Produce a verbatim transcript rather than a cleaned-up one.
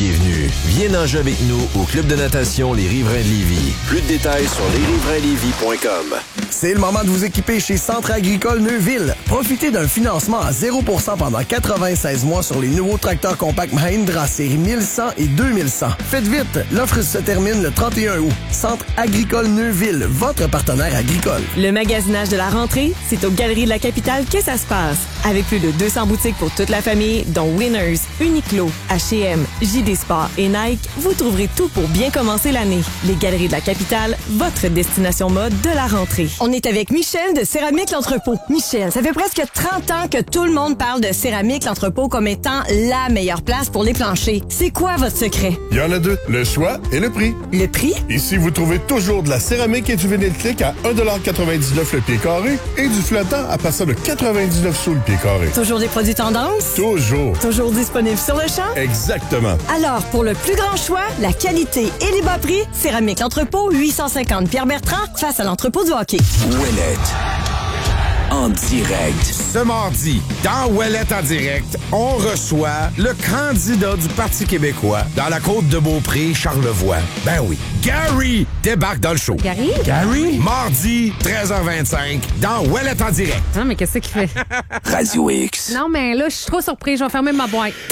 bienvenue. Viens nager avec nous au Club de natation Les Riverains de Lévis. Plus de détails sur les riverains lévis point com. C'est le moment de vous équiper chez Centre agricole Neuville. Profitez d'un financement à zéro pour cent pendant quatre-vingt-seize mois sur les nouveaux tracteurs compacts Mahindra série mille cent et deux mille cent. Faites vite, l'offre se termine le trente et un août. Centre agricole Neuville, votre partenaire agricole. Le magasinage de la rentrée, c'est aux Galeries de la Capitale que ça se passe. Avec plus de deux cents boutiques pour toute la famille, dont Winners, Uniqlo, H et M, J D Sport et Nike, vous trouverez tout pour bien commencer l'année. Les Galeries de la Capitale, votre destination mode de la rentrée. On est avec Michel de Céramique L'Entrepôt. Michel, ça fait presque trente ans que tout le monde parle de Céramique L'Entrepôt comme étant la meilleure place pour les planchers. C'est quoi votre secret? Il y en a deux, le choix et le prix. Le prix? Ici, vous trouvez toujours de la céramique et du vinyle clic à un dollar quatre-vingt-dix-neuf le pied carré et du flottant à partir de quatre-vingt-dix-neuf sous le pied carré. Toujours des produits tendance? Toujours. Toujours disponibles sur le champ? Exactement. Alors, pour le plus grand choix, la qualité et les bas prix, Céramique L'Entrepôt, huit cent cinquante Pierre-Bertrand, face à l'entrepôt du hockey. Ouellette. En direct. Ce mardi, dans Ouellette en direct, on reçoit le candidat du Parti québécois dans la côte de Beaupré, Charlevoix. Ben oui, Gary débarque dans le show. Gary? Gary? Mardi, treize heures vingt-cinq, dans Ouellette en direct. Non, mais qu'est-ce qu'il fait? Radio X. Non, mais là, je suis trop surpris. Je vais fermer ma boîte.